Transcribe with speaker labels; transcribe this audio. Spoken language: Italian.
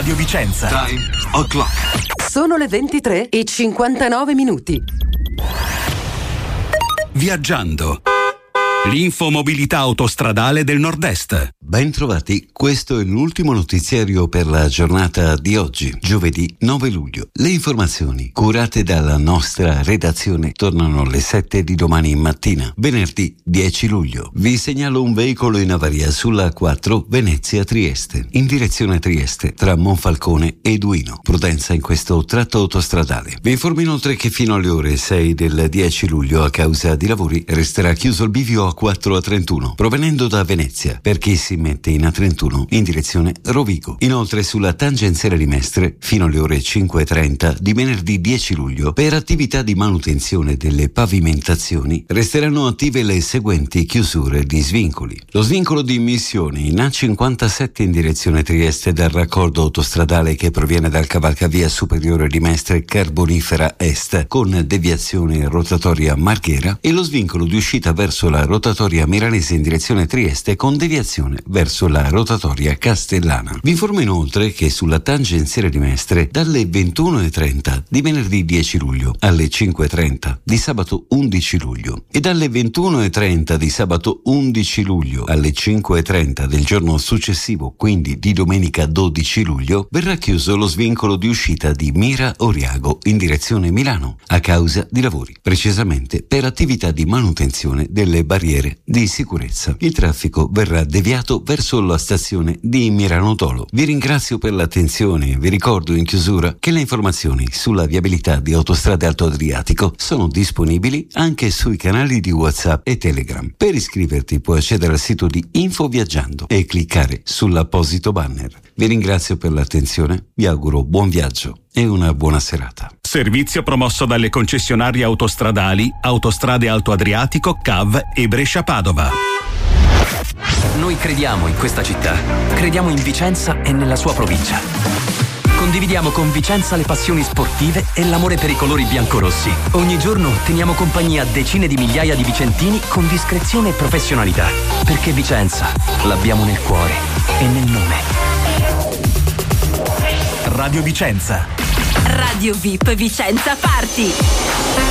Speaker 1: Radio Vicenza.
Speaker 2: Time o'clock.
Speaker 3: Sono le 23:59.
Speaker 1: Viaggiando. L'infomobilità autostradale del Nord-Est.
Speaker 4: Ben trovati, questo è l'ultimo notiziario per la giornata di oggi, giovedì 9 luglio. Le informazioni curate dalla nostra redazione tornano alle 7 di domani mattina, venerdì 10 luglio. Vi segnalo un veicolo in avaria sulla A4 Venezia-Trieste, in direzione Trieste, tra Monfalcone e Duino. Prudenza in questo tratto autostradale. Vi informo inoltre che fino alle ore 6 del 10 luglio, a causa di lavori, resterà chiuso il bivio A4 A31, provenendo da Venezia, per chi si mette in A31 in direzione Rovigo. Inoltre sulla tangenziale di Mestre, fino alle ore 5:30 di venerdì 10 luglio, per attività di manutenzione delle pavimentazioni, resteranno attive le seguenti chiusure di svincoli. Lo svincolo di Missione in A57 in direzione Trieste dal raccordo autostradale che proviene dal cavalcavia superiore di Mestre Carbonifera Est, con deviazione rotatoria Marghera, e lo svincolo di uscita verso la rotatoria milanese in direzione Trieste con deviazione verso la rotatoria castellana. Vi informo inoltre che sulla tangenziale di Mestre, dalle 21:30 di venerdì 10 luglio alle 5:30 di sabato 11 luglio e dalle 21:30 di sabato 11 luglio alle 5:30 del giorno successivo, quindi di domenica 12 luglio, verrà chiuso lo svincolo di uscita di Mira Oriago in direzione Milano a causa di lavori, precisamente per attività di manutenzione delle barriere di sicurezza. Il traffico verrà deviato verso la stazione di Miranotolo. Vi ringrazio per l'attenzione e vi ricordo in chiusura che le informazioni sulla viabilità di Autostrade Alto Adriatico sono disponibili anche sui canali di WhatsApp e Telegram. Per iscriverti puoi accedere al sito di Info Viaggiando e cliccare sull'apposito banner. Vi ringrazio per l'attenzione, vi auguro buon viaggio e una buona serata.
Speaker 1: Servizio promosso dalle concessionarie autostradali Autostrade Alto Adriatico, CAV e Brescia-Padova.
Speaker 5: Noi crediamo in questa città, crediamo in Vicenza e nella sua provincia. Condividiamo con Vicenza le passioni sportive e l'amore per i colori biancorossi. Ogni giorno teniamo compagnia a decine di migliaia di vicentini con discrezione e professionalità. Perché Vicenza l'abbiamo nel cuore e nel nome.
Speaker 1: Radio Vicenza.
Speaker 6: Radio VIP Vicenza Party.